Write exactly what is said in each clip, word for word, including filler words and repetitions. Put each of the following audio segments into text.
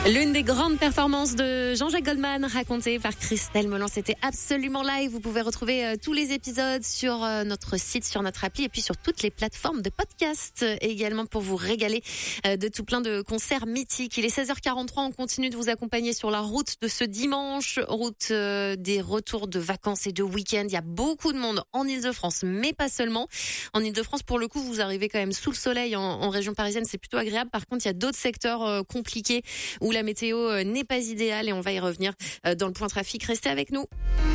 L'une des grandes performances de Jean-Jacques Goldman racontée par Christelle Molan, c'était absolument live. Vous pouvez retrouver euh, tous les épisodes sur euh, notre site, sur notre appli et puis sur toutes les plateformes de podcast euh, également pour vous régaler euh, de tout plein de concerts mythiques. Il est seize heures quarante-trois, on continue de vous accompagner sur la route de ce dimanche, route euh, des retours de vacances et de week-end. Il y a beaucoup de monde en Ile-de-France, mais pas seulement. En Ile-de-France, pour le coup, vous arrivez quand même sous le soleil. En, en région parisienne, c'est plutôt agréable. Par contre, il y a d'autres secteurs euh, compliqués où la météo n'est pas idéale et on va y revenir dans le point trafic. Restez avec nous.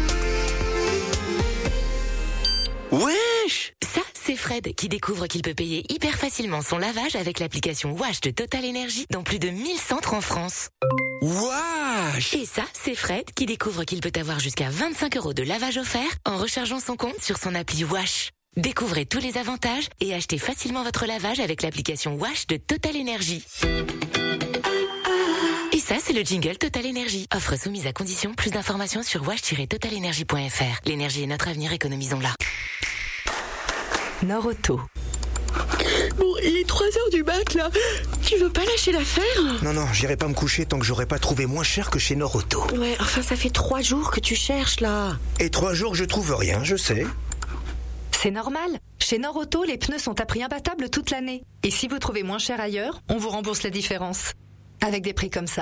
Wesh! Ça, c'est Fred qui découvre qu'il peut payer hyper facilement son lavage avec l'application Wash de Total Energy dans plus de mille centres en France. Wesh! Et ça, c'est Fred qui découvre qu'il peut avoir jusqu'à vingt-cinq euros de lavage offert en rechargeant son compte sur son appli Wash. Découvrez tous les avantages et achetez facilement votre lavage avec l'application Wash de Total Energy. Et ça, c'est le jingle Total Energy. Offre soumise à condition. Plus d'informations sur wash tiret total energy point f r. L'énergie est notre avenir, économisons-la. Norauto. Bon, il est trois heures du mat, là. Tu veux pas lâcher l'affaire? Non, non, j'irai pas me coucher tant que j'aurai pas trouvé moins cher que chez Norauto. Ouais, enfin, ça fait trois jours que tu cherches, là. Et trois jours, je trouve rien, je sais. C'est normal. Chez Norauto, les pneus sont à prix imbattable toute l'année. Et si vous trouvez moins cher ailleurs, on vous rembourse la différence. Avec des prix comme ça.